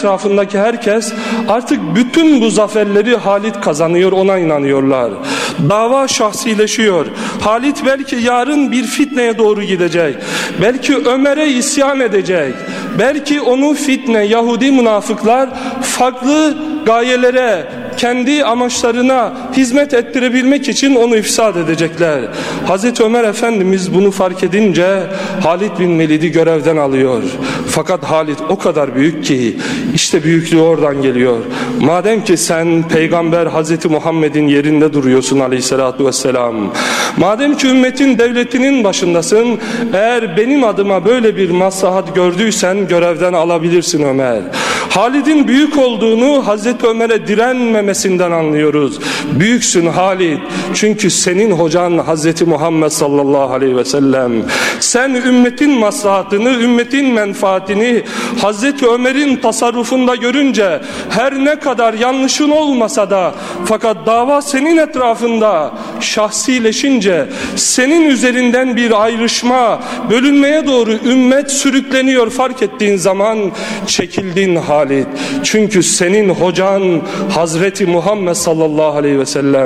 etrafındaki herkes artık bütün bu zaferleri Halid kazanıyor, ona inanıyorlar. Dava şahsileşiyor. Halid belki yarın bir fitneye doğru gidecek. Belki Ömer'e isyan edecek. Belki onu fitne, Yahudi münafıklar farklı gayelere, kendi amaçlarına hizmet ettirebilmek için onu ifsad edecekler. Hazreti Ömer Efendimiz bunu fark edince Halid bin Velid'i görevden alıyor. Fakat Halid o kadar büyük ki işte büyüklüğü oradan geliyor. Madem ki sen Peygamber Hazreti Muhammed'in yerinde duruyorsun aleyhissalatu vesselam, madem ki ümmetin devletinin başındasın, eğer benim adıma böyle bir maslahat gördüysen görevden alabilirsin Ömer. Halid'in büyük olduğunu Hazreti Ömer'e direnmemesinden anlıyoruz. Büyüksün Halid, çünkü senin hocan Hazreti Muhammed sallallahu aleyhi ve sellem. Sen ümmetin maslahatını, ümmetin menfaatini Hazreti Ömer'in tasarrufunda görünce, her ne kadar yanlışın olmasa da, fakat dava senin etrafında şahsileşince, senin üzerinden bir ayrışma, bölünmeye doğru ümmet sürükleniyor fark ettiğin zaman çekildin Halid. Çünkü senin hocan Hazreti Muhammed sallallahu aleyhi ve sellem.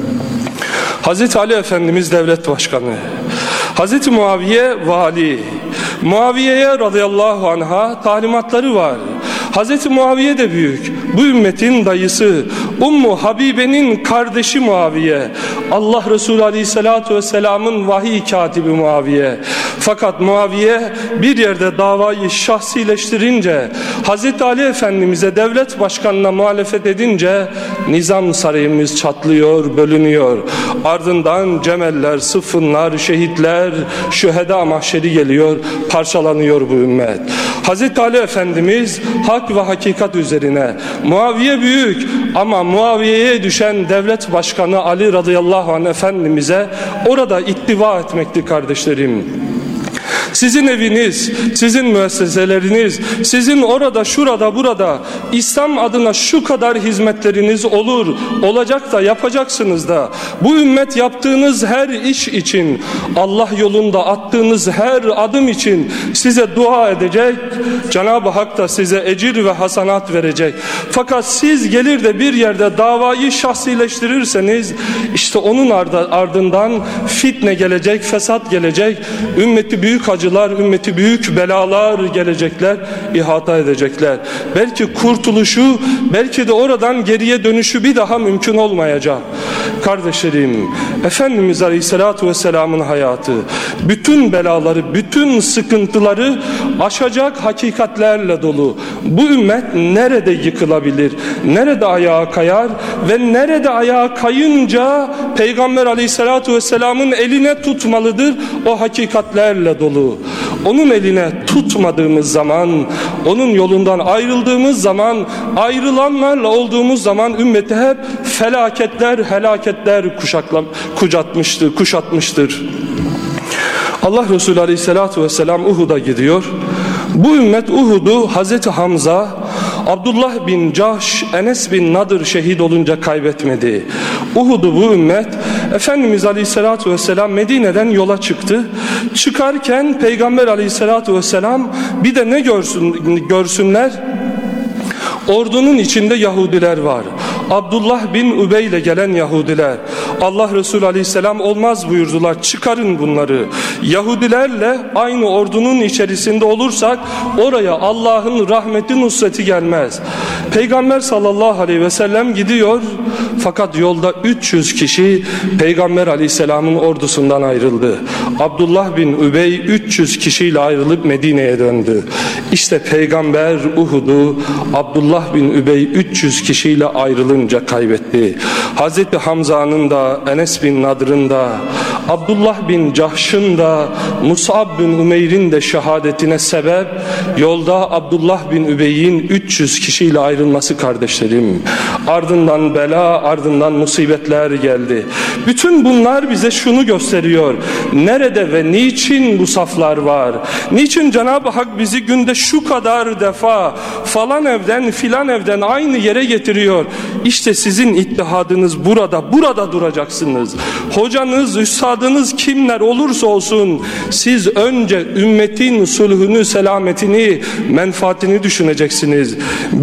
Hazreti Ali Efendimiz devlet başkanı, Hazreti Muaviye vali. Muaviye'ye radıyallahu anh'a talimatları var. Hazreti Muaviye de büyük. Bu ümmetin dayısı, Ummu Habibe'nin kardeşi Muaviye. Allah Resulü Aleyhisselatü Vesselam'ın vahiy katibi Muaviye. Fakat Muaviye bir yerde davayı şahsileştirince, Hazreti Ali Efendimiz'e devlet başkanına muhalefet edince nizam sarayımız çatlıyor, bölünüyor. Ardından Cemeller, Sıffınlar, şehitler, şüheda mahşeri geliyor, parçalanıyor bu ümmet. Hazreti Ali Efendimiz hak ve hakikat üzerine. Muaviye büyük ama Muaviye'ye düşen devlet başkanı Ali radıyallahu anh Efendimiz'e orada ittiva etmekti kardeşlerim. Sizin eviniz, sizin müesseseleriniz, sizin orada, şurada, burada İslam adına şu kadar hizmetleriniz olur, olacak da yapacaksınız da. Bu ümmet yaptığınız her iş için, Allah yolunda attığınız her adım için size dua edecek. Cenab-ı Hak da size ecir ve hasanat verecek. Fakat siz gelir de bir yerde davayı şahsileştirirseniz, işte onun ardından fitne gelecek, fesat gelecek, ümmeti büyük acılar, ümmeti büyük belalar gelecekler, ihata edecekler. Belki kurtuluşu, belki de oradan geriye dönüşü bir daha mümkün olmayacak. Kardeşlerim, Efendimiz Aleyhisselatü Vesselam'ın hayatı, bütün belaları, bütün sıkıntıları aşacak hakikatlerle dolu. Bu ümmet nerede yıkılabilir, nerede ayağa kayar ve nerede ayağa kayınca Peygamber Aleyhisselatü Vesselam'ın eline tutmalıdır, o hakikatlerle dolu. Onun eline tutmadığımız zaman, onun yolundan ayrıldığımız zaman, ayrılanlarla olduğumuz zaman ümmeti hep felaketler, helaketler kuşatmıştır. Allah Resulü Aleyhisselatü Vesselam Uhud'a gidiyor. Bu ümmet Uhud'u Hazreti Hamza, Abdullah bin Cahş, Enes bin Nadır şehit olunca kaybetmedi. Uhud'u bu ümmet, Efendimiz Aleyhisselatü Vesselam Medine'den yola çıktı. Çıkarken Peygamber Aleyhisselatü Vesselam bir de ne görsünler? Ordunun içinde Yahudiler var. Abdullah bin Übey ile gelen Yahudiler. Allah Resulü Aleyhisselam olmaz buyurdular, çıkarın bunları. Yahudilerle aynı ordunun içerisinde olursak oraya Allah'ın rahmeti, nusreti gelmez. Peygamber sallallahu aleyhi ve sellem gidiyor, fakat yolda 300 kişi Peygamber Aleyhisselam'ın ordusundan ayrıldı. Abdullah bin Übey 300 kişiyle ayrılıp Medine'ye döndü. İşte Peygamber Uhud'u Abdullah bin Übey 300 kişiyle ayrılınca kaybetti. Hazreti Hamza'nın da, Enes bin Nadr'ın da, Abdullah bin Cahş'ın da, Mus'ab bin Umeyr'in de şehadetine sebep yolda Abdullah bin Übey'in 300 kişiyle ayrılması kardeşlerim. Ardından bela, ardından musibetler geldi. Bütün bunlar bize şunu gösteriyor: nerede ve niçin bu saflar var? Niçin Cenab-ı Hak bizi günde şu kadar defa falan evden filan evden aynı yere getiriyor? İşte sizin ittihadınız burada duracaksınız. Hocanız, üstadınız kimler olursa olsun siz önce ümmetin sulhünü, selametini, menfaatini düşüneceksiniz.